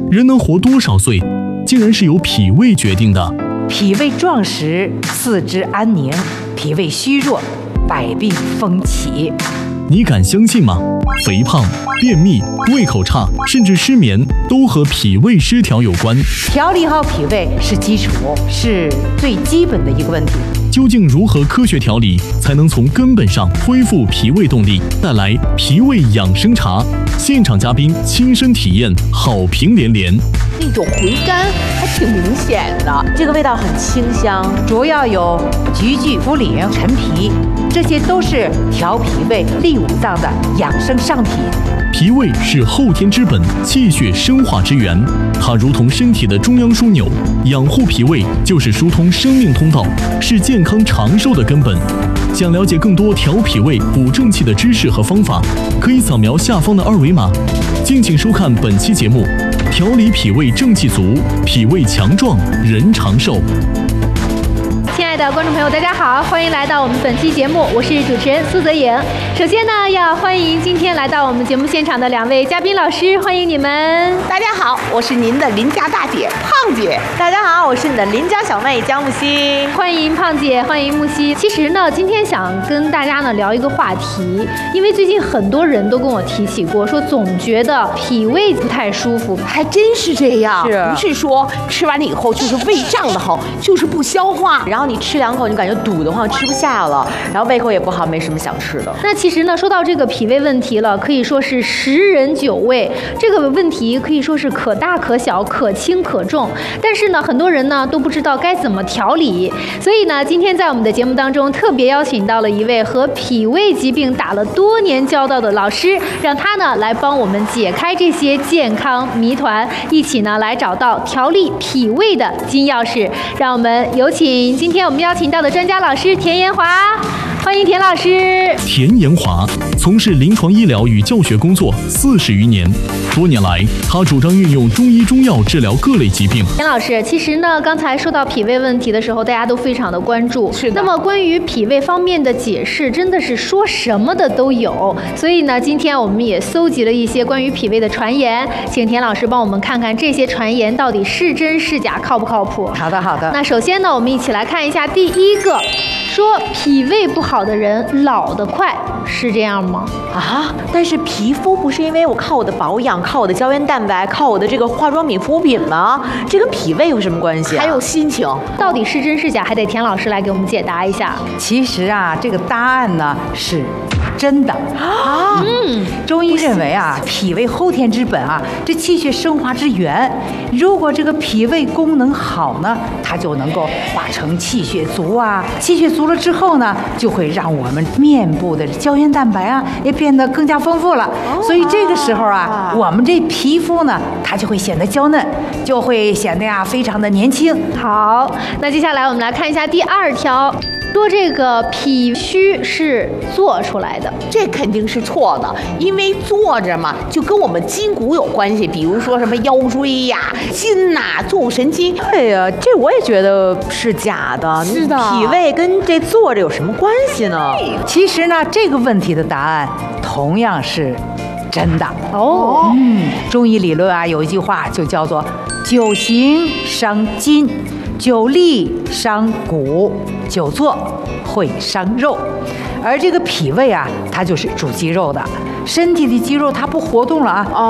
人能活多少岁，竟然是由脾胃决定的。 脾胃壮实，四肢安宁；脾胃虚弱，百病风起。 你敢相信吗？肥胖、便秘、胃口差，甚至失眠，都和脾胃失调有关。 调理好脾胃是基础，是最基本的一个问题。 究竟如何科学调理，才能从根本上恢复脾胃动力？带来脾胃养生茶，现场嘉宾亲身体验，好评连连。 那种回甘还挺明显的，这个味道很清香， 主要有菊苣、茯苓、陈皮，这些都是调脾胃、利五脏的养生上品。 脾胃是后天之本，气血生化之源，它如同身体的中央枢纽，养护脾胃就是疏通生命通道，是健康长寿的根本。想了解更多调脾胃、补正气的知识和方法，可以扫描下方的二维码。敬请收看本期节目，调理脾胃正气足，脾胃强壮人长寿。 亲爱的观众朋友，大家好，欢迎来到我们本期节目，我是主持人苏泽颖。首先呢，要欢迎今天来到我们节目现场的两位嘉宾老师，欢迎你们。 大家好，我是您的邻家大姐胖姐。大家好，我是你的邻家小妹江木兮。 欢迎胖姐，欢迎木兮。其实呢，今天想跟大家呢聊一个话题，因为最近很多人都跟我提起过，说总觉得脾胃不太舒服， 还真是这样。 是， 不是说吃完了以后就是胃胀得慌，就是不消化，然后你吃两口你感觉堵得慌，吃不下了，然后胃口也不好，没什么想吃的。 那其实呢，说到这个脾胃问题了，可以说是10人9胃。这个问题可以说是可大可小，可轻可重。但是呢，很多人呢都不知道该怎么调理。所以呢，今天在我们的节目当中，特别邀请到了一位和脾胃疾病打了多年交道的老师，让他呢来帮我们解开这些健康谜团，一起呢来找到调理脾胃的金钥匙。让我们有请今天我们邀请到的专家老师田延华。欢迎田老师。 田延华从事临床医疗与教学工作40余年，多年来，他主张运用中医中药治疗各类疾病。 田老师，其实呢，刚才说到脾胃问题的时候，大家都非常的关注。 是的。 那么关于脾胃方面的解释，真的是说什么的都有。所以呢，今天我们也搜集了一些关于脾胃的传言，请田老师帮我们看看这些传言到底是真是假，靠不靠谱？ 好的，好的。 那首先呢，我们一起来看一下第一个。说脾胃不好的人老得快，是这样吗？ 啊，但是皮肤不是因为我靠我的保养，靠我的胶原蛋白，靠我的这个化妆品、护肤品吗？这跟脾胃有什么关系啊？还有心情， 到底是真是假，还得田老师来给我们解答一下。 其实啊，这个答案呢是真的啊。中医认为啊，脾胃后天之本啊，这气血生化之源。如果这个脾胃功能好呢，它就能够化成气血足啊。气血足了之后呢，就会让我们面部的胶原蛋白啊也变得更加丰富了。所以这个时候啊，我们这皮肤呢，它就会显得娇嫩，就会显得呀非常的年轻。 好，那接下来我们来看一下第2条。说这个脾虚是做出来的， 这肯定是错的，因为坐着嘛，就跟我们筋骨有关系，比如说什么腰椎呀、筋呐、坐骨神经。对呀，这我也觉得是假的。是的，脾胃跟这坐着有什么关系呢？ 其实呢，这个问题的答案同样是真的哦。 中医理论啊，有一句话就叫做“久行伤筋，久立伤骨，久坐会伤肉”。而这个脾胃啊，它就是主肌肉的，身体的肌肉它不活动了啊，